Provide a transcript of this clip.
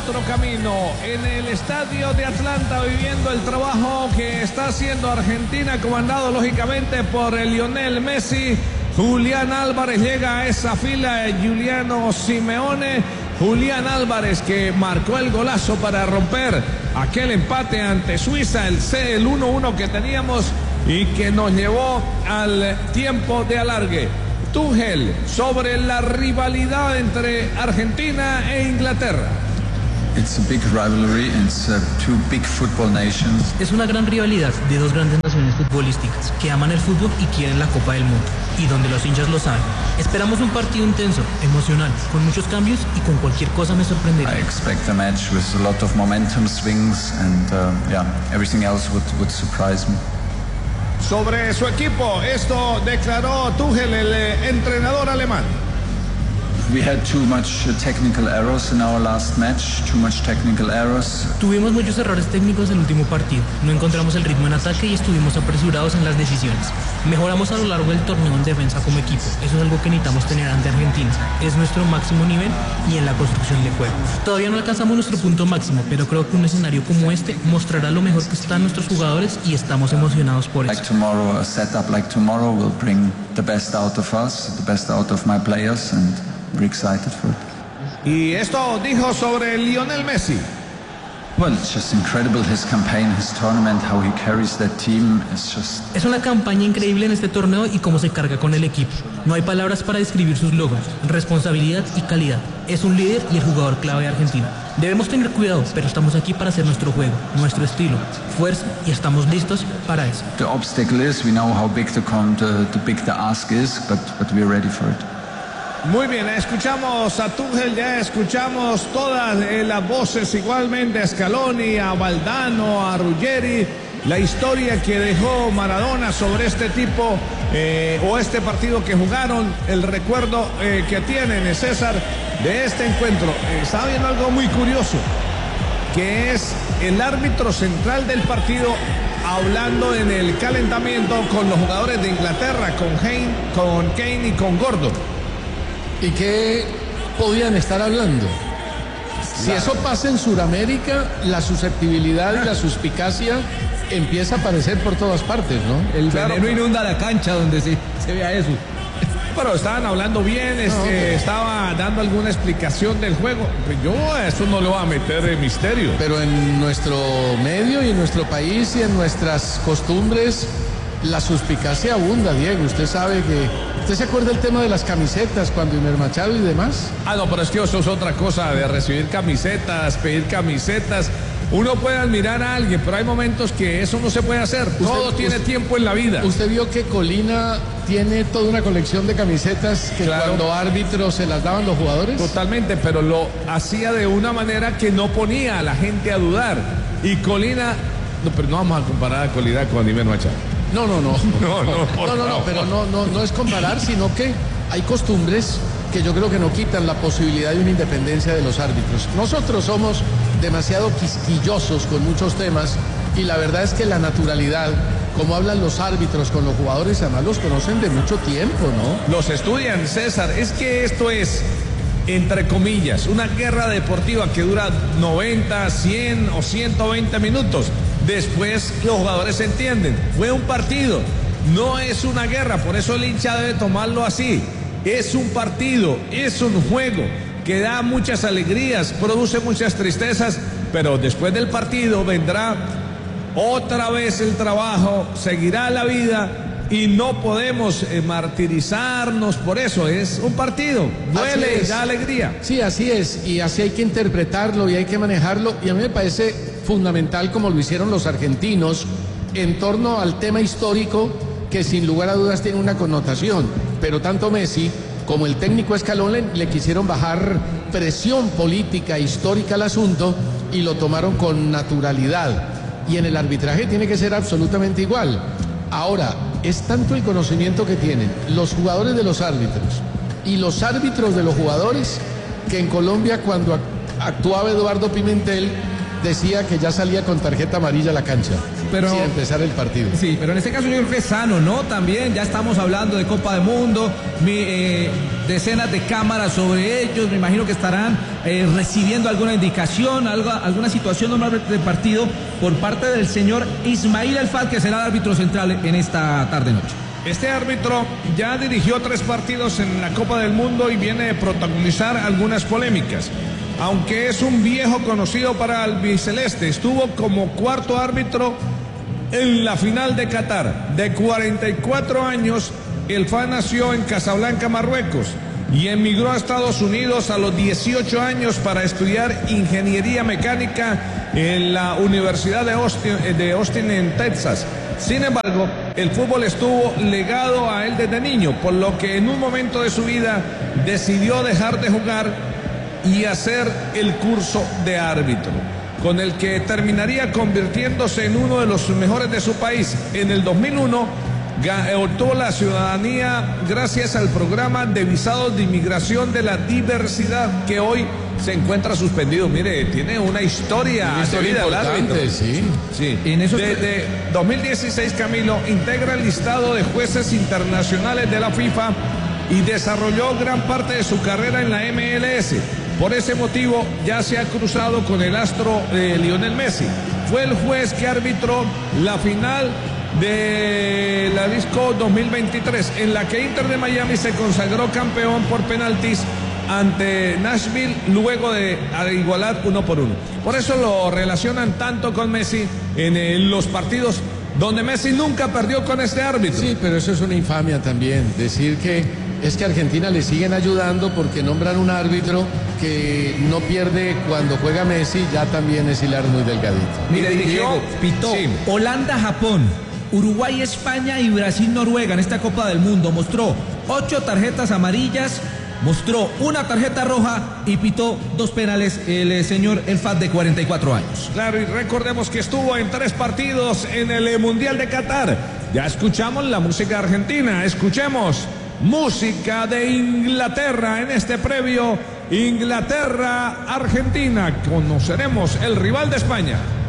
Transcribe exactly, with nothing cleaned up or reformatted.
otro camino. En el estadio de Atlanta, viviendo el trabajo que está haciendo Argentina, comandado lógicamente por Lionel Messi. Julián Álvarez llega a esa fila de Giuliano Simeone. Julián Álvarez, que marcó el golazo para romper aquel empate ante Suiza, el C, el uno uno que teníamos y que nos llevó al tiempo de alargue. Tuchel, sobre la rivalidad entre Argentina e Inglaterra. It's a big rivalry, it's uh, two big football nations. Es una gran rivalidad de dos grandes naciones futbolísticas que aman el fútbol y quieren la Copa del Mundo, y donde los hinchas lo saben. Esperamos un partido intenso, emocional, con muchos cambios y con cualquier cosa me sorprendería. I expect a match with a lot of momentum swings and uh, yeah, everything else would, would surprise me. Sobre su equipo, esto declaró Tuchel, el eh, entrenador alemán. We had too much uh, technical errors in our last match, too much technical errors. Tuvimos muchos errores técnicos en el último partido. No encontramos el ritmo en ataque y estuvimos apresurados en las decisiones. Mejoramos a lo largo del torneo en defensa como equipo. Eso es algo que necesitamos tener ante Argentina. Es nuestro máximo nivel y en la construcción de juego. Todavía no alcanzamos nuestro punto máximo, pero creo que un escenario como este mostrará lo mejor que están nuestros jugadores y estamos emocionados por eso. Like tomorrow, a setup like tomorrow will bring the best out of us, the best out of my players, and we're excited for it. Y esto dijo sobre Lionel Messi. Well, it's just incredible, his campaign, his tournament, how he carries that team is just... Es una campaña increíble en este torneo y cómo se carga con el equipo. No hay palabras para describir sus logros, responsabilidad y calidad. Es un líder y el jugador clave de Argentina. Debemos tener cuidado, pero estamos aquí para hacer nuestro juego, nuestro estilo, fuerza, y estamos listos para eso. The obstacle is, we know how big the, con the, the big the ask is, but, but we're ready for it. Muy bien, escuchamos a Tuchel, ya escuchamos todas eh, las voces igualmente, a Scaloni, a Valdano, a Ruggeri, la historia que dejó Maradona sobre este tipo eh, o este partido que jugaron, el recuerdo eh, que tienen, César, de este encuentro. Eh, estaba viendo algo muy curioso, que es el árbitro central del partido hablando en el calentamiento con los jugadores de Inglaterra, con Kane, con Kane y con Gordon. ¿Y qué podían estar hablando? Si eso pasa en Sudamérica, la susceptibilidad y la suspicacia empieza a aparecer por todas partes, ¿no? El claro, veneno inunda la cancha donde se, se vea eso. Pero estaban hablando bien, este, no, okay. Estaba dando alguna explicación del juego. Yo a eso no lo voy a meter de misterio. Pero en nuestro medio y en nuestro país y en nuestras costumbres, la suspicacia abunda, Diego. Usted sabe que... ¿Usted se acuerda del tema de las camisetas cuando Imer Machado y demás? Ah, no, pero es que eso es otra cosa de recibir camisetas, pedir camisetas. Uno puede admirar a alguien, pero hay momentos que eso no se puede hacer. Usted, Todo tiene usted, tiempo en la vida. Usted vio que Colina tiene toda una colección de camisetas que claro, cuando árbitros se las daban los jugadores. Totalmente, pero lo hacía de una manera que no ponía a la gente a dudar. Y Colina, no, pero no vamos a comparar a Colina con Imer Machado. No, no, no. No, no, no, no, no, pero no, no, no es comparar, sino que hay costumbres que yo creo que no quitan la posibilidad de una independencia de los árbitros. Nosotros somos demasiado quisquillosos con muchos temas y la verdad es que la naturalidad, como hablan los árbitros con los jugadores, además los conocen de mucho tiempo, ¿no? Los estudian, César. Es que esto es, entre comillas, una guerra deportiva que dura noventa, cien o ciento veinte minutos. Después los jugadores se entienden. Fue un partido, no es una guerra, por eso el hincha debe tomarlo así. Es un partido, es un juego que da muchas alegrías, produce muchas tristezas, pero después del partido vendrá otra vez el trabajo, seguirá la vida y no podemos eh, martirizarnos por eso. Es un partido, duele y da alegría. Sí, así es, y así hay que interpretarlo y hay que manejarlo, y a mí me parece fundamental como lo hicieron los argentinos en torno al tema histórico que sin lugar a dudas tiene una connotación, pero tanto Messi como el técnico Scaloni le, le quisieron bajar presión política histórica al asunto y lo tomaron con naturalidad, y en el arbitraje tiene que ser absolutamente igual. Ahora, es tanto el conocimiento que tienen los jugadores de los árbitros y los árbitros de los jugadores que en Colombia cuando actuaba Eduardo Pimentel decía que ya salía con tarjeta amarilla a la cancha, pero sin empezar el partido. Sí, pero en este caso yo creo que es sano, ¿no? También ya estamos hablando de Copa del Mundo. Mi, eh, decenas de cámaras sobre ellos. Me imagino que estarán eh, recibiendo alguna indicación, algo, alguna situación normal de partido por parte del señor Ismail El Fat, que será el árbitro central en esta tarde-noche. Este árbitro ya dirigió tres partidos en la Copa del Mundo y viene a protagonizar algunas polémicas. Aunque es un viejo conocido para el albiceleste, estuvo como cuarto árbitro en la final de Qatar. De cuarenta y cuatro años, El Fat nació en Casablanca, Marruecos, y emigró a Estados Unidos a los dieciocho años para estudiar ingeniería mecánica en la Universidad de Austin, de Austin en Texas. Sin embargo, el fútbol estuvo legado a él desde niño, por lo que en un momento de su vida decidió dejar de jugar y hacer el curso de árbitro, con el que terminaría convirtiéndose en uno de los mejores de su país. En el dos mil uno obtuvo la ciudadanía gracias al programa de visados de inmigración de la diversidad, que hoy se encuentra suspendido. Mire, tiene una historia, una historia importante, sí. Sí. En eso Desde dos mil dieciséis, Camilo integra el listado de jueces internacionales de la FIFA y desarrolló gran parte de su carrera en la M L S. Por ese motivo ya se ha cruzado con el astro eh, Lionel Messi. Fue el juez que arbitró la final de la Disco dos mil veintitrés, en la que Inter de Miami se consagró campeón por penaltis ante Nashville, luego de igualar uno por uno. Por eso lo relacionan tanto con Messi en eh, los partidos donde Messi nunca perdió con este árbitro. Sí, pero eso es una infamia también, decir que es que a Argentina le siguen ayudando porque nombran un árbitro que no pierde cuando juega Messi, ya también es hilar muy delgadito. Mire, Diego, pitó sí. Holanda-Japón, Uruguay-España y Brasil-Noruega en esta Copa del Mundo. Mostró ocho tarjetas amarillas, mostró una tarjeta roja y pitó dos penales el eh, señor El Fat, de cuarenta y cuatro años. Claro, y recordemos que estuvo en tres partidos en el eh, Mundial de Qatar. Ya escuchamos la música argentina, escuchemos música de Inglaterra en este previo Inglaterra-Argentina. Conoceremos el rival de España.